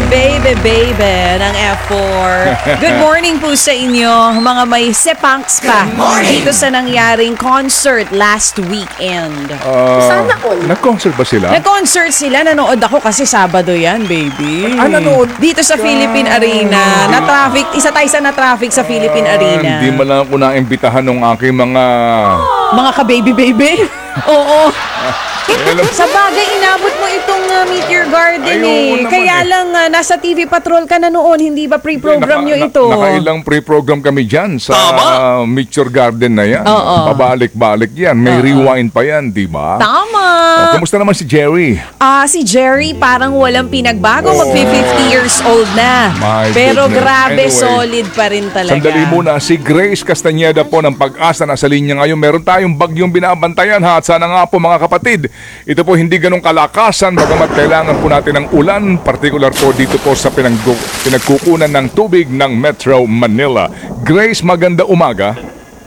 Baby ng F4. Good morning po sa inyo, mga may sepangs pa dito sa nangyaring concert last weekend. Sana all. Nag-concert ba sila? Nag-concert sila, nanood ako kasi Sabado yan, baby. Nanood dito sa Philippine Arena. Na-traffic, isa tayo sa na-traffic sa Philippine Arena. Hindi man lang ako naimbitahan ng aking mga... Mga ka-baby. Oo. Sa bagay, inabot mo itong Meteor Garden Kaya lang, nasa TV Patrol ka na noon, hindi ba pre-program nyo ito? Nakailang pre-program kami dyan sa Meteor Garden na yan. Pabalik-balik yan. May rewind pa yan, di ba? Tama. Kamusta naman si Jerry? Si Jerry parang walang pinagbago. Mag-50 years old na. Pero goodness. grabe, Anyway, solid pa rin talaga. Sandali muna, si Grace Castañeda po ng Pag-asa nasa linya ngayon. Meron tayong bagyong binabantayan ha. At sana nga po mga kapatid, ito po hindi ganong kalakasan, bagamat kailangan po natin ng ulan, partikular po dito po sa pinagkukunan ng tubig ng Metro Manila. Grace, maganda umaga.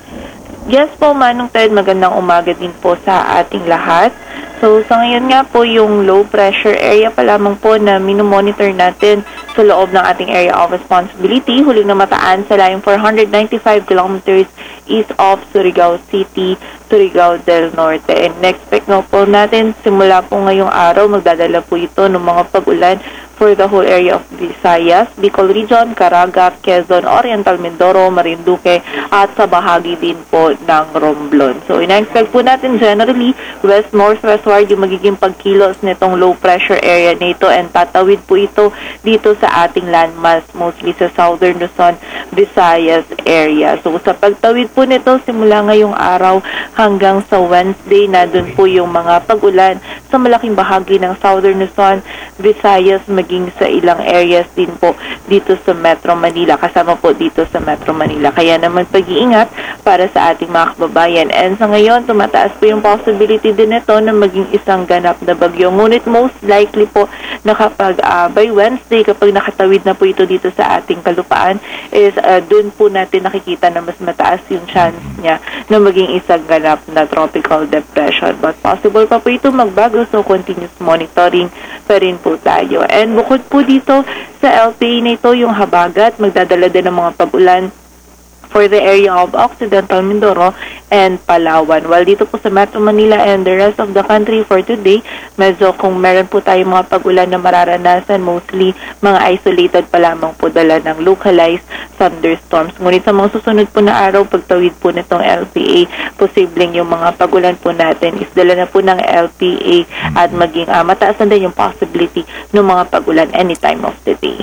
Yes po, Manong Ted, magandang umaga din po sa ating lahat. So, sa ngayon nga po, yung low pressure area pa lamang po na minomonitor natin sa loob ng ating area of responsibility. Huling namataan sa layong 495 kilometers east of Surigao City, Surigao del Norte. And expect na po natin, simula po ngayong araw, magdadala po ito ng mga pag-ulan for the whole area of Visayas, Bicol Region, Caraga, Quezon, Oriental Mindoro, Marinduque, at sa bahagi din po ng Romblon. So, ina-expect po natin generally west-northwestward yung magiging pagkilos nitong low pressure area nito and tatawid po ito dito sa ating landmass, mostly sa southern Luzon, Visayas area. So, sa pagtawid po nito, simula ngayong araw hanggang sa Wednesday, na dun po yung mga pag-ulan sa malaking bahagi ng southern Luzon, Visayas, maging sa ilang areas din po dito sa Metro Manila, kasama po dito sa Metro Manila. Kaya naman pag-iingat para sa ating mga kababayan. And sa ngayon, tumataas po yung possibility din ito na maging isang ganap na bagyo. Ngunit most likely po na kapag by Wednesday, kapag nakatawid na po ito dito sa ating kalupaan, is dun po natin nakikita na mas mataas yung chance niya na maging isang ganap na tropical depression. But possible pa po ito magbago, so continuous monitoring pa rin po tayo. And bukod po dito sa LPA na ito, yung habagat, magdadala din ng mga pag-ulan for the area of Occidental Mindoro and Palawan. While dito po sa Metro Manila and the rest of the country for today, medyo kung meron po tayong mga pag-ulan na mararanasan, mostly mga isolated pa lamang po dala ng localized thunderstorms. Ngunit sa mga susunod po na araw, pagtawid po nitong LPA, posibleng yung mga pag-ulan po natin is dala na po ng LPA at maging mataas na din yung possibility ng mga pag-ulan anytime of the day.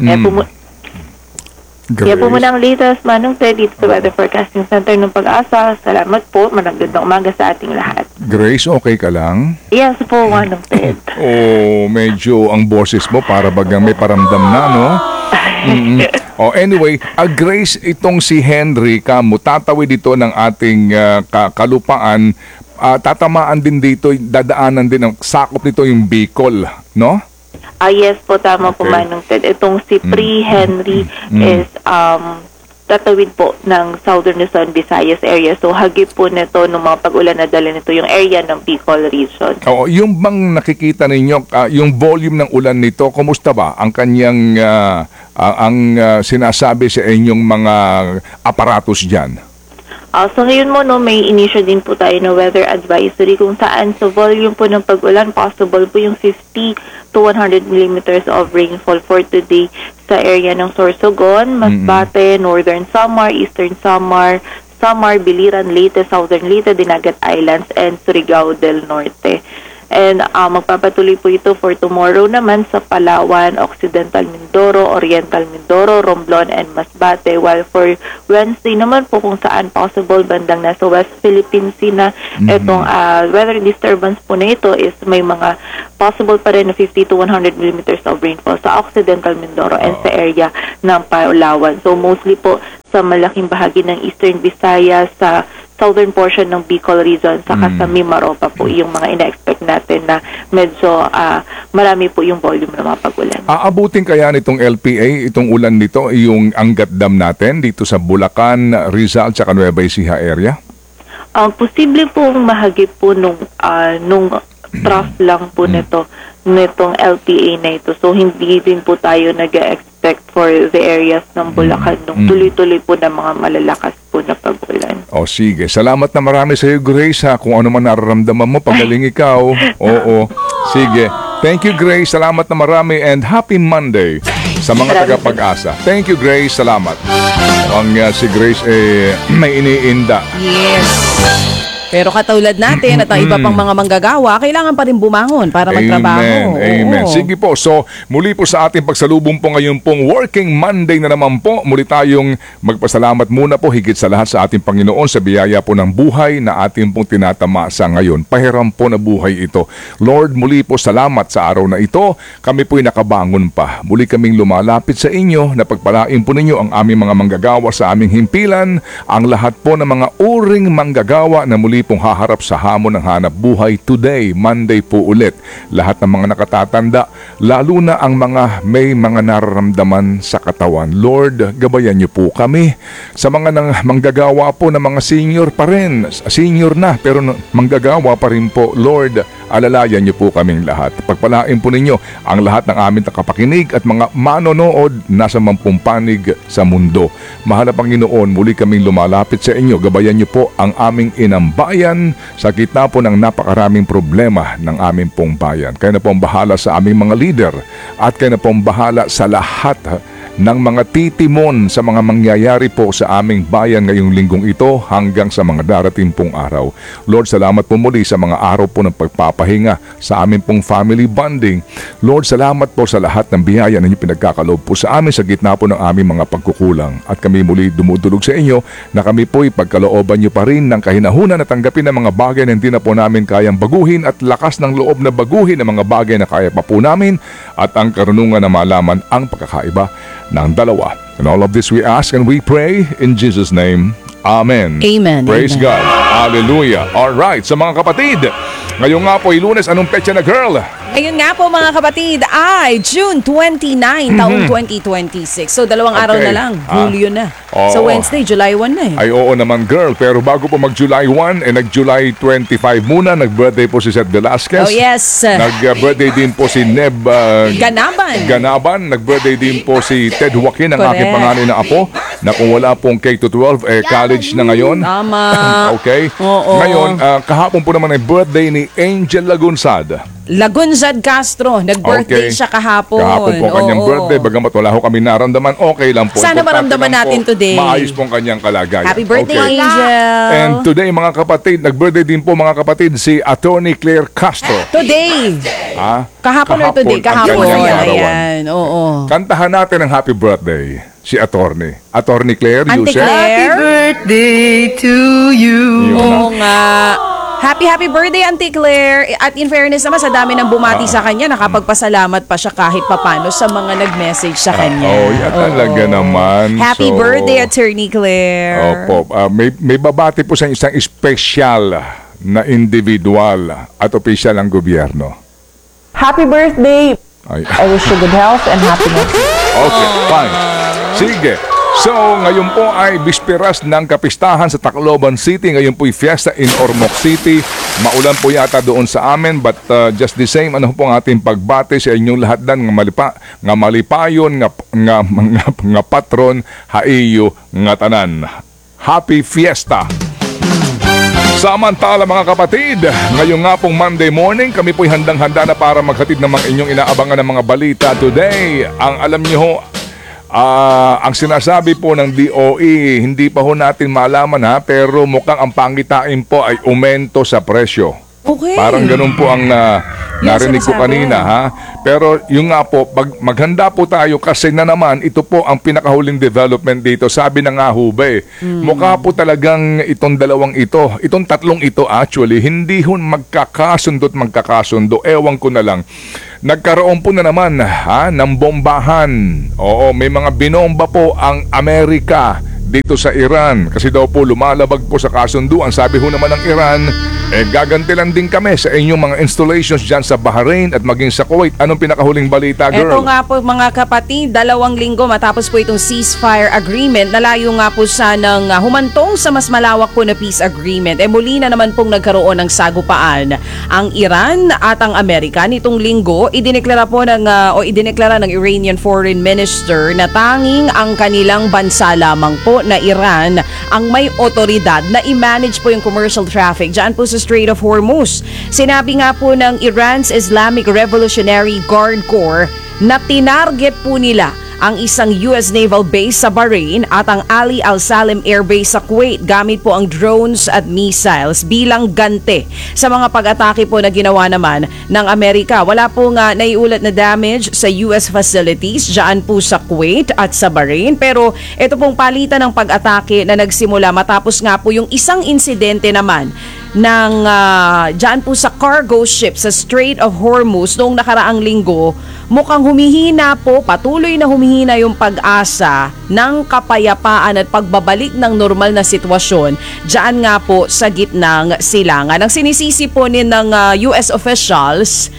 Kaya po muna ang latest, Manong Ted, dito sa Weather Forecasting Center ng Pag-asa. Salamat po. Magandang umaga sa ating lahat. Grace, okay ka lang? Yes po, Manong Ted. Medyo ang boses mo para bagang may paramdam na, no? Anyway, Grace, itong si Henry Camo, tatawid dito ng ating kalupaan. Tatamaan din dito, dadaanan din, sakop nito yung Bicol, no? Yes po, tama po, Manong Ted. Itong si Pre Henry is tatawid po ng Southern Luzon, Visayas area. So, hagip po nito ng mga pag-ulan na dala nito yung area ng Bicol region. Yung bang nakikita ninyo, yung volume ng ulan nito, kumusta ba ang kanyang sinasabi sa inyong mga aparatos dyan? So ngayon mo, may inisyo din po tayo na weather advisory kung saan sa volume po ng pag-ulan, possible po yung 50 to 100 millimeters of rainfall for today sa area ng Sorsogon, Masbate, Northern Samar, Eastern Samar, Biliran, Leyte, Southern Leyte, Dinagat Islands, and Surigao del Norte. And magpapatuloy po ito for tomorrow naman sa Palawan, Occidental Mindoro, Oriental Mindoro, Romblon, and Masbate. While for Wednesday naman po kung saan possible bandang nasa West Philippine Sea na itong weather disturbance po na ito is may mga possible pa rin na 50 to 100 millimeters of rainfall sa Occidental Mindoro and sa area ng Palawan. So mostly po sa malaking bahagi ng Eastern Visayas, sa southern portion ng Bicol region, saka sa Mimaropa po yung mga ina-expect natin na medyo marami po yung volume ng mga pag-ulan. Aabutin kaya nitong LPA, itong ulan nito, yung Angat Dam natin dito sa Bulacan, Rizal, tsaka Nueva Ecija area? Posible pong mahagip po nung trough lang po nitong LPA na ito. So, hindi din po tayo nag-expect for the areas ng Bulacan nung tuloy-tuloy po na mga malalakas po na pag-ulan. O sige, salamat na marami sa iyo, Grace, ha. Kung ano man nararamdaman mo, pagaling ikaw. Oo, sige. Thank you, Grace. Salamat na marami and happy Monday sa mga taga-Pag-asa. Thank you, Grace. Salamat. Ang si Grace may iniinda. Yes. Pero katulad natin at ang iba pang mga manggagawa, kailangan pa rin bumangon para magtrabaho. Amen. Oo. Sige po. So, muli po sa ating pagsalubong po ngayon pong Working Monday na naman po. Muli tayong magpasalamat muna po higit sa lahat sa ating Panginoon sa biyaya po ng buhay na ating pong tinatamasa ngayon. Pahiram po na buhay ito. Lord, muli po salamat sa araw na ito. Kami po'y nakabangon pa. Muli kaming lumalapit sa inyo na pagpalain po ninyo ang aming mga manggagawa sa aming himpilan, ang lahat po ng mga uring manggagawa na muli pong haharap sa hamon ng hanap buhay today, Monday po ulit. Lahat ng mga nakatatanda, lalo na ang mga may mga nararamdaman sa katawan. Lord, gabayan niyo po kami. Sa mga manggagawa po na mga senior pa rin, senior na pero manggagawa pa rin po, Lord, alalayan niyo po kaming lahat. Pagpalain po ninyo ang lahat ng aming nakapakinig at mga manonood nasa mampung panig sa mundo. Mahal na Panginoon, muli kaming lumalapit sa inyo. Gabayan niyo po ang aming inambayan sa gitna po ng napakaraming problema ng aming pong bayan. Kayo na po ang bahala sa aming mga leader at kayo na po ang bahala sa lahat ng mga titimon sa mga mangyayari po sa aming bayan ngayong linggong ito hanggang sa mga darating pong araw. Lord, salamat po muli sa mga araw po ng pagpapahinga sa aming pong family bonding. Lord, salamat po sa lahat ng biyaya na inyo pinagkakaloob po sa amin sa gitna po ng aming mga pagkukulang. At kami muli dumudulog sa inyo na kami po'y pagkalooban nyo pa rin ng kahinahunan na tanggapin ang mga bagay na hindi na po namin kayang baguhin at lakas ng loob na baguhin ang mga bagay na kaya pa po namin at ang karunungan na malaman ang pagkakaiba ng dalawa. And all of this we ask and we pray in Jesus' name. Amen. Amen. Praise Amen. God. Hallelujah. All right, sa mga kapatid, ngayon nga po ay Lunes, anong petsa na, girl? Ngayon nga po mga kapatid ay June 29, taong 2026. So dalawang araw Okay. na lang, Hulyo na. Oo. Sa Wednesday, July 1 na eh. Ay oo naman, girl. Pero bago po mag-July 1, nag-July 25 muna. Nag-birthday po si Seth Velasquez. Oh yes. Nag-birthday din po si Neb Ganaban. Nag-birthday din po si Ted Joaquin, ang Correct. aking panganay na apo, na kung wala pong K-12, college na ngayon. Tama. Okay? Oo. Ngayon, kahapon po naman ay birthday ni Angel Lagunsad. Lagunzad Castro, nag-birthday siya kahapon. Kahapon po ang kanyang Oo. birthday. Bagamat wala ho kami naramdaman, okay lang po. Sana Importante maramdaman lang natin po, today. maayos po ang kanyang kalagayan. Happy birthday, Okay. Angel. And today, mga kapatid, nag-birthday din po mga kapatid si Attorney Claire Castro. Today. Ah, Kahapon or today? ang Kahapon. kanyang arawan. Ayan, oo. Kantahan natin ang happy birthday si Attorney. Attorney Claire, Auntie Yusef. Claire. Birthday to you. Yun na. Oo nga. Happy birthday, Auntie Claire. At in fairness naman, sa dami ng bumati sa kanya, nakapagpasalamat pa siya kahit papano sa mga nag-message sa kanya. Oh, yan talaga naman. Happy So, birthday, Attorney Claire. Opo, may babati po sa isang espesyal na individual at opisyal ng gobyerno. Happy birthday! Ay. I wish you good health and happiness. Okay, fine. Sige. So, ngayon po ay bisperas ng kapistahan sa Tacloban City. Ngayon po ay fiesta in Ormoc City. Maulan po yata doon sa amin, but just the same, ano po ang ating pagbate sa inyong lahat dan nga malipayon, nga patron, haiyo, nga tanan. Happy Fiesta! Samantala mga kapatid, ngayon nga pong Monday morning, kami po'y handang-handa na para maghatid ng mga inyong inaabangan ng mga balita today. Ang alam niyo ho, ang sinasabi po ng DOE, hindi pa ho natin malaman ha, pero mukhang ang pangitain po ay aumento sa presyo. Okay. Parang ganun po ang narinig ko sinasabi. kanina ha. Pero yung nga po, maghanda po tayo kasi na naman ito po ang pinakahuling development dito. Sabi na nga ho ba mukha po talagang itong dalawang ito, itong tatlong ito actually, hindi ho magkakasundo. Ewan ko na lang. Nagkaroon po na naman ng bombahan. Oo, may mga binomba po ang Amerika dito sa Iran. Kasi daw po lumalabag po sa kasunduan. Sabi ho naman ng Iran, gagantilan din kami sa inyong mga installations dyan sa Bahrain at maging sa Kuwait. Anong pinakahuling balita, girl? Ito nga po mga kapatid, 2 linggo matapos po itong ceasefire agreement, nalayo nga po sanang humantong sa mas malawak po na peace agreement. Muli na naman pong nagkaroon ng sagupaan ang Iran at ang Amerika. Nitong linggo, idineklara ng Iranian Foreign Minister na tanging ang kanilang bansa lamang po na Iran ang may otoridad na i-manage po yung commercial traffic dyan po sa Strait of Hormuz. Sinabi nga po ng Iran's Islamic Revolutionary Guard Corps na tinarget po nila ang isang US Naval Base sa Bahrain at ang Ali Al Salim Air Base sa Kuwait gamit po ang drones at missiles bilang gante sa mga pag-atake po na ginawa naman ng Amerika. Wala pong naiulat na damage sa US facilities dyan po sa Kuwait at sa Bahrain, pero ito pong palitan ng pag-atake na nagsimula matapos nga po yung isang insidente naman ng dyan po sa cargo ship sa Strait of Hormuz noong nakaraang linggo. Mukhang humihina po, patuloy na humihina yung pag-asa ng kapayapaan at pagbabalik ng normal na sitwasyon dyan nga po sa gitnang silangan. Ang sinisisi po ng US officials,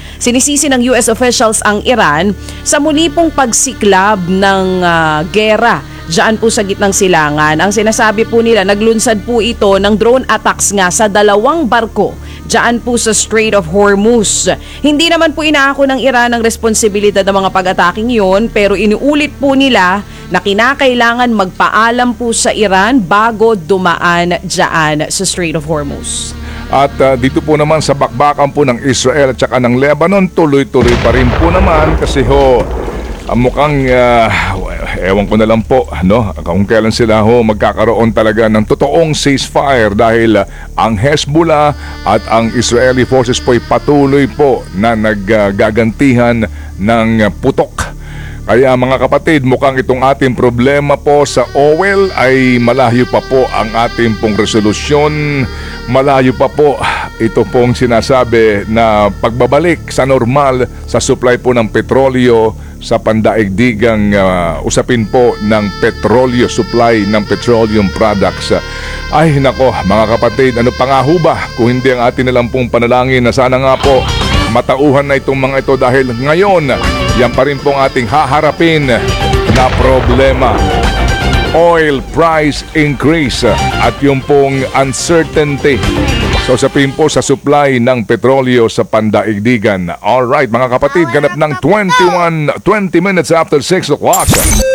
ang Iran sa muli pong pagsiklab ng gera dyan po sa gitnang silangan. Ang sinasabi po nila, naglunsad po ito ng drone attacks nga sa 2 barko dyan po sa Strait of Hormuz. Hindi naman po inaako ng Iran ang responsibilidad ng mga pag-ataking yun, pero inuulit po nila na kinakailangan magpaalam po sa Iran bago dumaan dyan sa Strait of Hormuz. At dito po naman sa bakbakan po ng Israel at saka ng Lebanon, tuloy-tuloy pa rin po naman kasi mukhang ewan ko na lang po kung kailan sila magkakaroon talaga ng totoong ceasefire dahil ang Hezbollah at ang Israeli forces po ay patuloy po na naggagantihan ng putok. Kaya mga kapatid, mukhang itong ating problema po sa oil ay malayo pa po ang ating pong resolusyon. Malayo pa po ito pong sinasabi na pagbabalik sa normal sa supply po ng petrolyo sa pandaigdigang usapin po ng petrolyo, supply ng petroleum products. Ay nako mga kapatid, ano pa nga ho ba kung hindi ang atin nalang pong panalangin na sana nga po matauhan na itong mga ito dahil ngayon yan pa rin pong ating haharapin na problema. Oil price increase at yung pong uncertainty. So sapin po sa supply ng petrolyo sa pandaigdigan. Alright mga kapatid, ganap ng 20 minutes after 6 o'clock.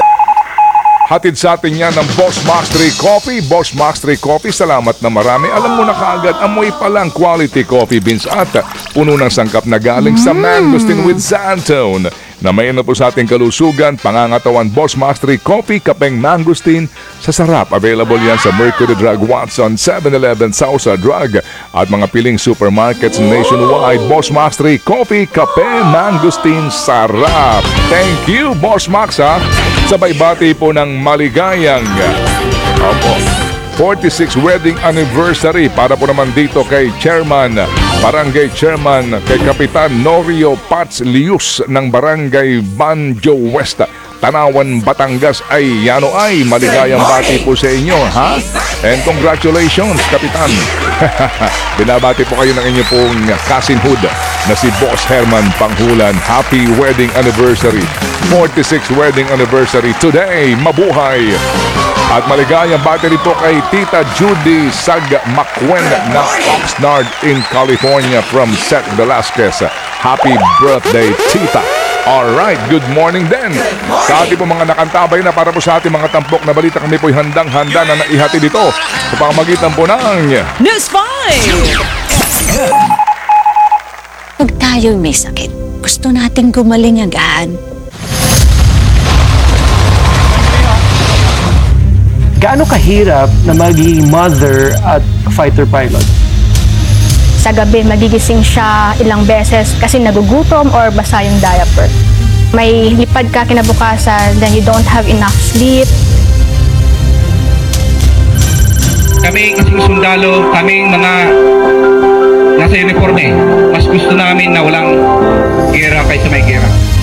Hatid sa atin yan ng Boss Max 3 Coffee. Boss Max 3 Coffee, salamat na marami. Alam mo na kaagad, amoy pa lang quality coffee beans at puno ng sangkap na galing sa Mangosteen with Xantone. Na may po sa ating kalusugan, pangangatawan Boss Max 3 Coffee, kapeng Mangosteen sa sarap. Available yan sa Mercury Drug, Watson, 7-Eleven, Sausa Drug at mga piling supermarkets nationwide. Boss Max 3 Coffee, kape, Mangosteen, sarap. Thank you Boss Max ha. Sabay bati po ng maligayang 46 wedding anniversary para po naman dito kay Barangay Chairman, kay Kapitan Norio Pats Lius ng Barangay Banjo West, Tanawan, Batangas. Ay maligayang bati po sa inyo ha. And congratulations Kapitan. Binabati po kayo ng inyo pong cousinhood na si Boss Herman Panghulan. Happy wedding anniversary, 46 wedding anniversary today. Mabuhay. At maligayang bati rin po kay Tita Judy Sag Macwen ng Oxnard in California from Seth Velasquez. Happy birthday Tita. Alright, good morning din sa ating po mga nakantabay na para po sa ating mga tampok na balita. Kami po'y handang-handa na naihati dito sa pamamagitan po ng News 5! Pag tayo'y may sakit, gusto nating gumaling agad. Gaano kahirap na maging mother at fighter pilot? Sa gabi, magigising siya ilang beses kasi nagugutom or basa yung diaper. May lipad ka kinabukasan, then you don't have enough sleep. Kami kasing sundalo, kaming mga nasa uniforme, mas gusto namin na walang gera kaysa may gera.